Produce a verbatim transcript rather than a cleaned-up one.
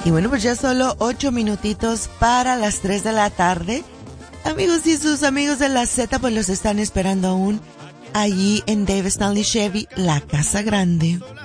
Y bueno, pues ya solo ocho minutitos para las tres de la tarde. Amigos y sus amigos de la Z, pues los están esperando aún allí en Dave Stanley Chevy, la casa grande.